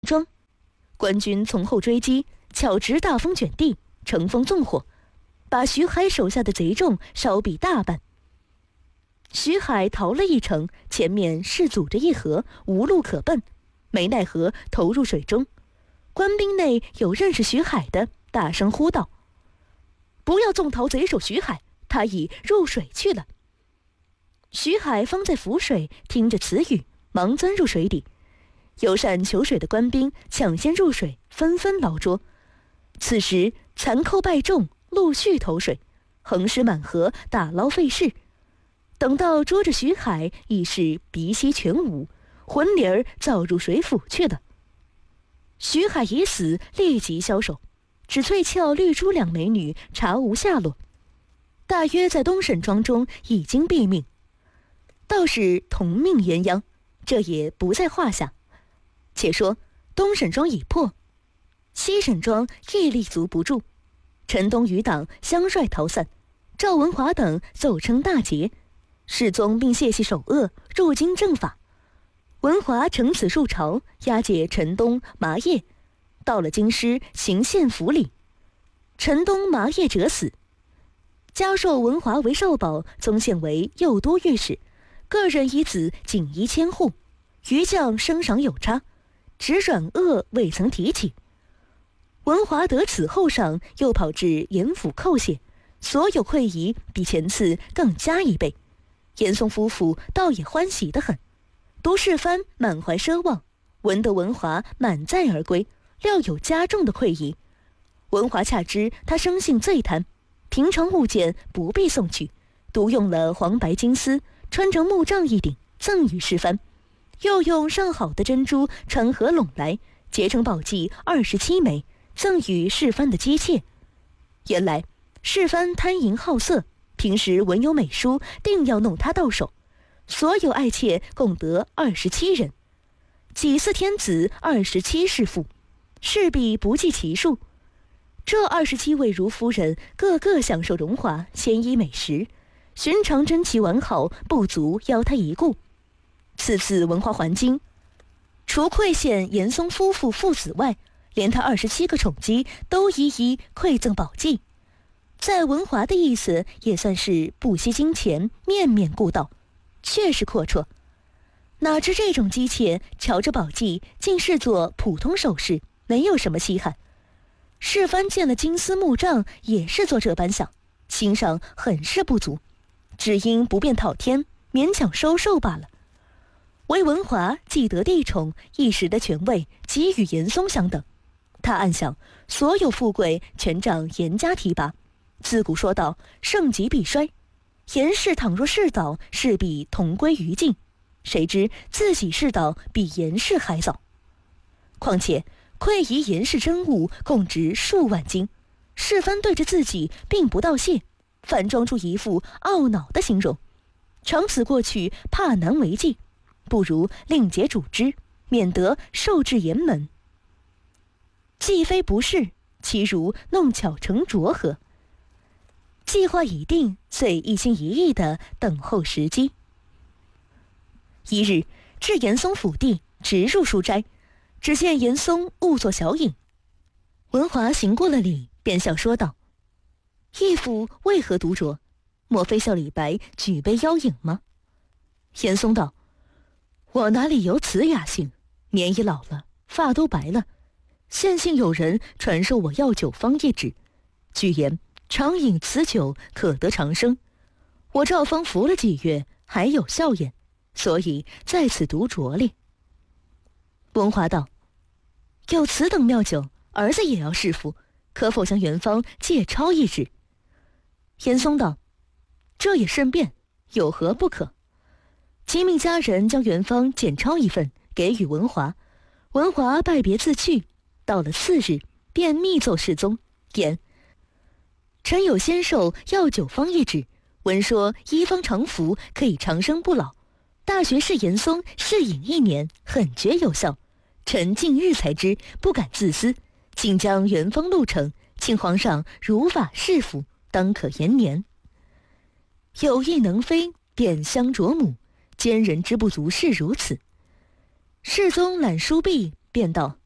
庄。官军从后追击，巧值大风卷地，乘风纵火，把徐海手下的贼众烧毙大半。徐海逃了一程，前面是阻着一河，无路可奔，没奈何投入水中。官兵内有认识徐海的，大声呼道：“不要纵逃贼首徐海，他已入水去了。”徐海方在浮水，听着此语，忙钻入水底。游善求水的官兵抢先入水，纷纷捞捉。此时残寇败众，陆续投水，横尸满河，打捞费事。等到捉着徐海，已是鼻息全无，魂灵儿早入水府去了。徐海已死，立即枭首，只翠俏、绿珠两美女查无下落，大约在东沈庄中已经毙命。倒是同命鸳鸯，这也不在话下。且说东沈庄已破，西沈庄亦立足不住，陈东余党相率逃散，赵文华等奏称大捷，世宗并谢系首恶，入京正法。文华乘此入朝，押解陈东、麻叶，到了京师行献府里。陈东、麻叶者死，加授文华为少保，宗宪为右都御史，个人以子锦衣千户，余将升赏有差，只软恶未曾提起。文华得此后赏，又跑至严府叩谢，所有馈仪比前次更加一倍。严嵩夫妇倒也欢喜得很。独世蕃满怀奢望，闻得文华满载而归，料有加重的馈仪。文华恰知他生性最贪，平常物件不必送去，独用了黄白金丝，穿成木杖一顶，赠与世蕃，又用上好的珍珠穿合拢来，结成宝髻27枚，赠与世蕃的姬妾。原来世蕃贪淫好色，平时文有美书，定要弄他到手。所有爱妾共得27人，几似天子27世妇，势必不计其数。这27位如夫人，个个享受荣华，鲜衣美食，寻常珍奇完好，不足邀他一顾。次次文华还京，除馈献严嵩夫妇父子外，连他27个宠姬都一一馈赠宝髻。在文华的意思，也算是不惜金钱，面面顾到，确实阔绰。哪知这种姬妾瞧着宝髻，竟视作普通首饰，没有什么稀罕。世蕃见了金丝木杖，也是做这般想，心上很是不足，只因不便讨天，勉强收受罢了。唯文华既得帝宠，一时的权位即与严嵩相等。他暗想，所有富贵全仗严家提拔，自古说道，盛极必衰。严氏倘若世倒，势必同归于尽。谁知自己世倒比严氏还早。况且馈仪严氏珍物共值数万金，世蕃对着自己并不道谢，反装出一副懊恼的形容。长此过去，怕难为继，不如另结主之，免得受制严门。既非不是，其如弄巧成拙何？计划已定，遂一心一意地等候时机。一日，至严嵩府邸，直入书斋，只见严嵩误作小饮。文华行过了礼，便笑说道：“义父为何独酌？莫非笑李白举杯邀饮吗？”严嵩道：“我哪里有此雅兴？年已老了，发都白了。现幸有人传授我药酒方业旨，据言常饮此酒可得长生。我照方服了几月，还有效验，所以在此独酌哩。”文华道：“有此等妙酒，儿子也要试服，可否向元芳借抄一支？”严嵩道：“这也甚便，有何不可？”即命家人将元芳简抄一份，给予文华。文华拜别自去。到了次日，便密奏世宗，言：“臣有先授药酒方业旨，闻说医方常服，可以长生不老。大学士严嵩试饮1年，很觉有效。臣近日才知，不敢自私，请将原方录成，请皇上如法试服，当可延年。有意能飞，便相啄母，奸人之不足是如此。”世宗览书毕，便道：“